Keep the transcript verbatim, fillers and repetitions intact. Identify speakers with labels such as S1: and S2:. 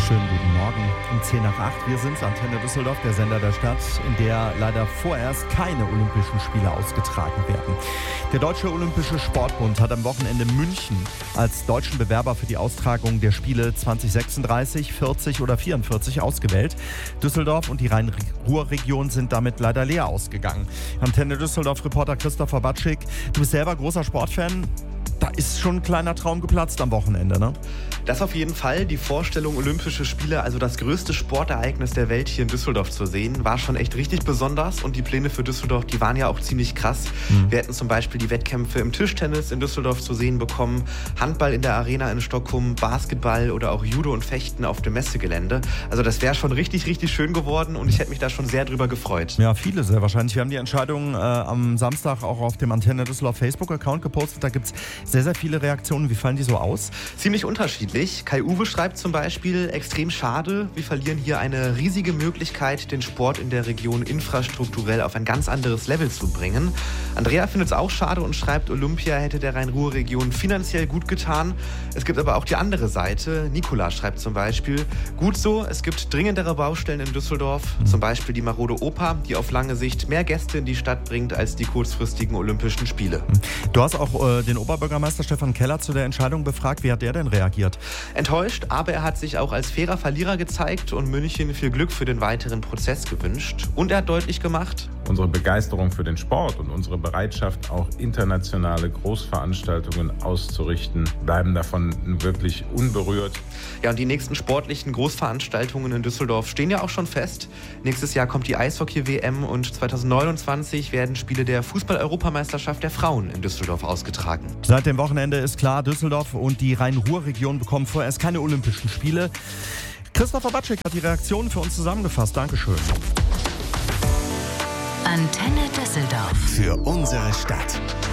S1: Schönen guten Morgen um zehn nach acht. Wir sind Antenne Düsseldorf, der Sender der Stadt, in der leider vorerst keine Olympischen Spiele ausgetragen werden. Der Deutsche Olympische Sportbund hat am Wochenende München als deutschen Bewerber für die Austragung der Spiele zwanzig sechsunddreißig, vierzig oder vierundvierzig ausgewählt. Düsseldorf und die Rhein-Ruhr-Region sind damit leider leer ausgegangen. Antenne Düsseldorf-Reporter Christopher Batschik, du bist selber großer Sportfan. Da ist schon ein kleiner Traum geplatzt am Wochenende, ne?
S2: Das auf jeden Fall. Die Vorstellung, Olympische Spiele, also das größte Sportereignis der Welt hier in Düsseldorf zu sehen, war schon echt richtig besonders. Und die Pläne für Düsseldorf, die waren ja auch ziemlich krass. Mhm. Wir hätten zum Beispiel die Wettkämpfe im Tischtennis in Düsseldorf zu sehen bekommen, Handball in der Arena in Stockholm, Basketball oder auch Judo und Fechten auf dem Messegelände. Also das wäre schon richtig, richtig schön geworden und ich hätte mich da schon sehr drüber gefreut.
S1: Ja, viele sehr wahrscheinlich. Wir haben die Entscheidung äh, am Samstag auch auf dem Antenne Düsseldorf Facebook-Account gepostet. Da gibt es sehr, sehr viele Reaktionen. Wie fallen die so aus?
S2: Ziemlich unterschiedlich. Kai-Uwe schreibt zum Beispiel, extrem schade, wir verlieren hier eine riesige Möglichkeit, den Sport in der Region infrastrukturell auf ein ganz anderes Level zu bringen. Andrea findet es auch schade und schreibt, Olympia hätte der Rhein-Ruhr-Region finanziell gut getan. Es gibt aber auch die andere Seite. Nikola schreibt zum Beispiel, gut so, es gibt dringendere Baustellen in Düsseldorf, zum Beispiel die marode Oper, die auf lange Sicht mehr Gäste in die Stadt bringt als die kurzfristigen Olympischen Spiele.
S1: Du hast auch äh, den Oberbürgermeister Stefan Keller zu der Entscheidung befragt. Wie hat der denn reagiert?
S2: Enttäuscht, aber er hat sich auch als fairer Verlierer gezeigt und München viel Glück für den weiteren Prozess gewünscht. Und er hat deutlich gemacht,
S3: unsere Begeisterung für den Sport und unsere Bereitschaft, auch internationale Großveranstaltungen auszurichten, bleiben davon wirklich unberührt.
S2: Ja, und die nächsten sportlichen Großveranstaltungen in Düsseldorf stehen ja auch schon fest. Nächstes Jahr kommt die Eishockey-W M und zwanzig neunundzwanzig werden Spiele der Fußball-Europameisterschaft der Frauen in Düsseldorf ausgetragen.
S1: Seit dem Wochenende ist klar, Düsseldorf und die Rhein-Ruhr-Region bekommen vorerst keine Olympischen Spiele. Christopher Batschik hat die Reaktionen für uns zusammengefasst. Dankeschön.
S4: Antenne Düsseldorf.
S5: Für unsere Stadt.